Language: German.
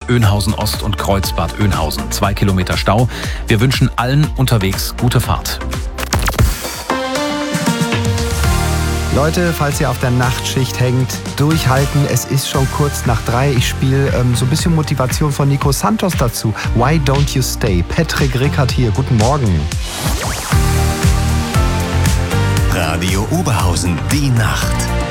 Önhausen Ost und Kreuzbad Önhausen. 2 Kilometer Stau. Wir wünschen allen unterwegs gute Fahrt. Leute, falls ihr auf der Nachtschicht hängt, durchhalten. Es ist schon kurz nach 3. Ich spiele so ein bisschen Motivation von Nico Santos dazu. Why don't you stay? Patrick Rickert hier. Guten Morgen. Radio Oberhausen, die Nacht.